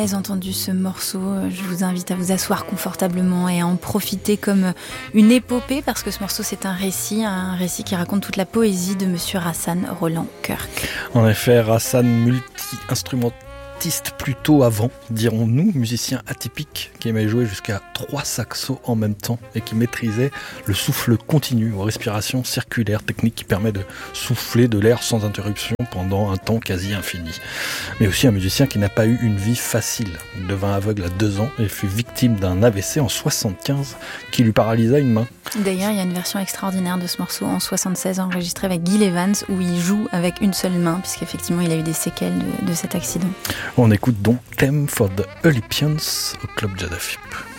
Vous avez entendu ce morceau, je vous invite à vous asseoir confortablement et à en profiter comme une épopée parce que ce morceau c'est un récit qui raconte toute la poésie de Monsieur Rahsaan Roland Kirk. En effet, Rahsaan multi-instrumentiste plutôt avant, dirons-nous, musicien atypique qui aimait jouer jusqu'à 3 saxos en même temps et qui maîtrisait le souffle continu aux respirations circulaires, technique qui permet de souffler de l'air sans interruption pendant un temps quasi infini. Mais aussi un musicien qui n'a pas eu une vie facile. Il devint aveugle à 2 ans et fut victime d'un AVC en 75 qui lui paralysa une main. D'ailleurs, il y a une version extraordinaire de ce morceau en 76 enregistrée avec Gil Evans où il joue avec une seule main puisqu'effectivement il a eu des séquelles de cet accident. On écoute donc Theme for the Olympians au Club Jazz FM.